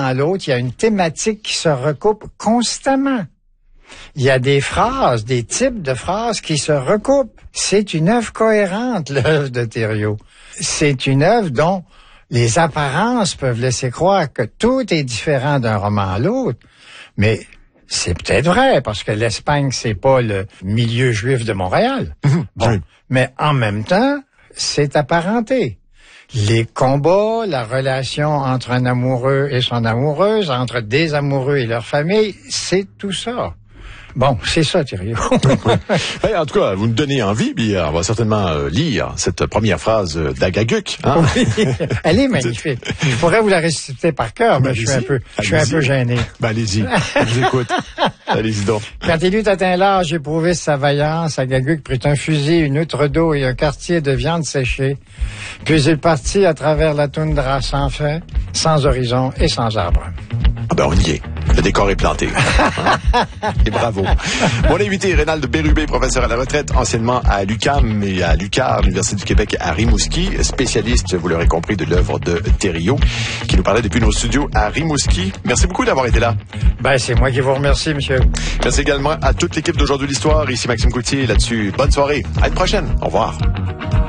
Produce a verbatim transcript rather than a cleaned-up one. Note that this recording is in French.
à l'autre, il y a une thématique qui se recoupe constamment. Il y a des phrases, des types de phrases qui se recoupent. C'est une œuvre cohérente, l'œuvre de Thériault. C'est une œuvre dont les apparences peuvent laisser croire que tout est différent d'un roman à l'autre, mais c'est peut-être vrai, parce que l'Espagne, c'est pas le milieu juif de Montréal. Bon, oui. Mais en même temps, c'est apparenté. Les combats, la relation entre un amoureux et son amoureuse, entre des amoureux et leur famille, c'est tout ça. Bon, c'est ça, Thériault. Ouais, en tout cas, vous nous donnez envie, puis on va certainement euh, lire cette première phrase d'Agaguc. Hein? Oui, elle est magnifique. Je pourrais vous la réciter par cœur, mais ben, je suis un peu, je suis un peu gêné. Ben, allez-y, je vous écoute. Allez-y donc. Quand il eut atteint l'âge éprouvé sa vaillance, Agaguc prit un fusil, une outre d'eau et un quartier de viande séchée. Puis il partit à travers la toundra sans fin, sans horizon et sans arbre. Ah ben, on y est. Le décor est planté. Hein? Et bravo. Mon invité est Reynald Bérubé, professeur à la retraite, anciennement à l'U Q A M et à l'U Q A R, l'Université du Québec à Rimouski, spécialiste, vous l'aurez compris, de l'œuvre de Thériault, qui nous parlait depuis nos studios à Rimouski. Merci beaucoup d'avoir été là. Ben, c'est moi qui vous remercie, monsieur. Merci également à toute l'équipe d'Aujourd'hui l'Histoire. Ici Maxime Coutier, là-dessus. Bonne soirée. À une prochaine. Au revoir.